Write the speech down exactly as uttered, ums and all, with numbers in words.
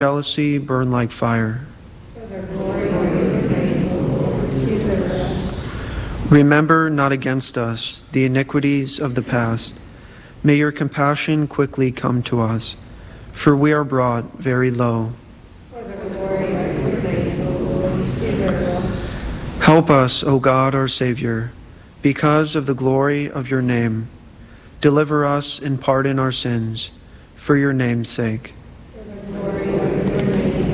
jealousy burn like fire. Remember not against us the iniquities of the past. May your compassion quickly come to us, for we are brought very low. Help us, O God, our Savior, because of the glory of your name. Deliver us and pardon our sins, for your name's sake.